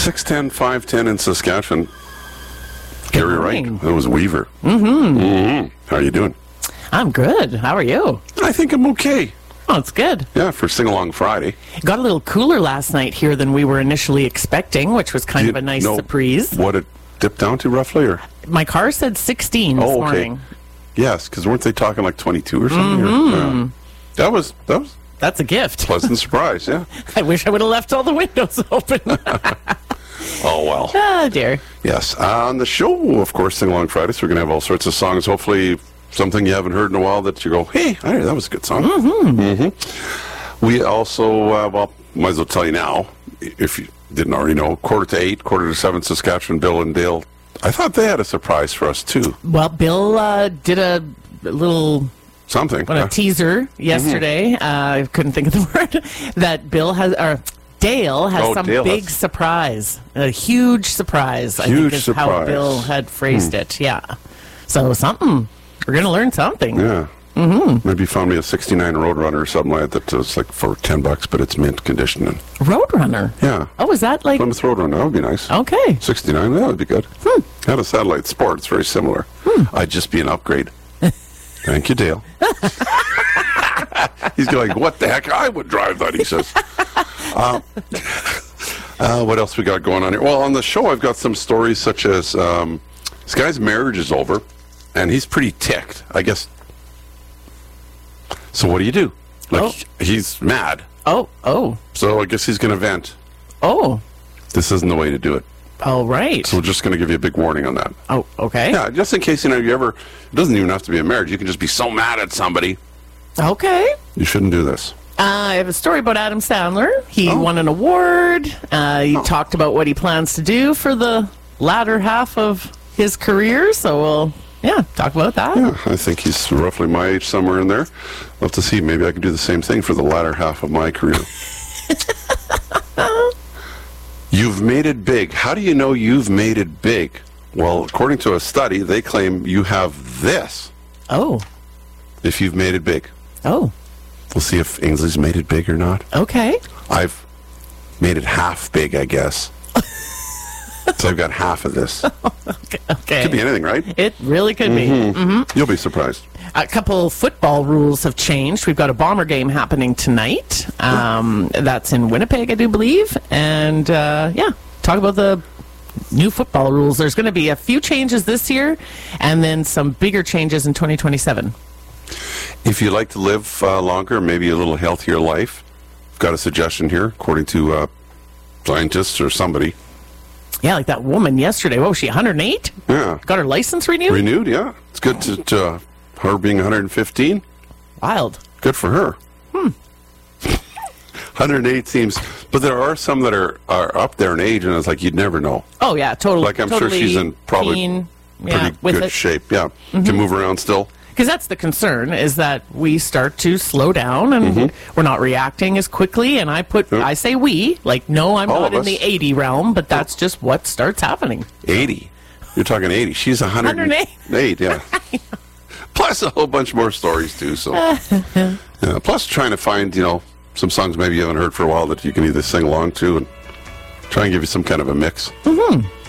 610, 510 in Saskatchewan. Gary Wright. morning. That was Weaver. Mm-hmm. How are you doing? I'm good. How are you? I think I'm okay. Oh, it's good. Yeah, for Sing-Along Friday. Got a little cooler last night here than we were initially expecting, which was kind of a nice surprise. What it dipped down to roughly? Or My car said 16 this morning. Yes, because weren't they talking like 22 or something? Yeah. That was That's a gift. pleasant surprise, yeah. I wish I would have left all the windows open. Oh, well. Oh, dear. Yes. On the show, of course, Sing Along Friday, so we're going to have all sorts of songs. Hopefully, something you haven't heard in a while that you go, hey, that was a good song. We also, might as well tell you now, if you didn't already know, 6:45, 6:45, Saskatchewan, Bill and Dale. I thought they had a surprise for us, too. Well, Bill did a little Something. a teaser yesterday. I couldn't think of the word. That Bill has, or Dale has some Dale big has- surprise. A huge surprise, I think Huge is how surprise. Bill had phrased it. Yeah. So something. We're going to learn something. Yeah. Maybe you found me a 69 Roadrunner or something like that. It's like for $10, but it's mint condition. And, Roadrunner. yeah. Oh, is that like... Plymouth Roadrunner, that would be nice. Okay. 69, that would be good. Had a Satellite Sport. It's very similar. I'd just be an upgrade. Thank you, Dale. He's going, what the heck? I would drive that, he says. What else we got going on here? Well, on the show, I've got some stories such as this guy's marriage is over, and he's pretty ticked, I guess. So what do you do? Like, he's mad. Oh. So I guess he's going to vent. Oh. This isn't the way to do it. All right. So we're just going to give you a big warning on that. Oh, okay. Yeah, just in case, you ever, it doesn't even have to be a marriage. You can just be so mad at somebody. Okay. You shouldn't do this. I have a story about Adam Sandler. He won an award. He talked about what he plans to do for the latter half of his career. So we'll, talk about that. Yeah, I think he's roughly my age, somewhere in there. Love to see. Maybe I can do the same thing for the latter half of my career. You've made it big. How do you know you've made it big? Well, according to a study, they claim you have this Oh. if you've made it big. Oh. We'll see if Ainsley's made it big or not. Okay. I've made it half big, I guess. So I've got half of this. Okay. Could be anything, right? It really could be. You'll be surprised. A couple football rules have changed. We've got a Bomber game happening tonight. That's in Winnipeg, I do believe. And, talk about the new football rules. There's going to be a few changes this year and then some bigger changes in 2027. If you like to live longer, maybe a little healthier life, I've got a suggestion here, according to scientists or somebody. Yeah, like that woman yesterday. What was she, 108? Yeah. Got her license renewed? Renewed, yeah. It's good to her being 115. Wild. Good for her. 108 seems, but there are some that are up there in age, and it's like you'd never know. Oh, yeah, totally. Like I'm sure she's in probably keen, pretty with good it. shape. Yeah, can move around still. Because that's the concern, is that we start to slow down and we're not reacting as quickly. And I say we, like, no, I'm All not of in us. the 80 realm, but that's just what starts happening. 80. You're talking 80. She's 108. Yeah. Plus a whole bunch more stories too. So, yeah. Plus trying to find some songs maybe you haven't heard for a while that you can either sing along to and try and give you some kind of a mix.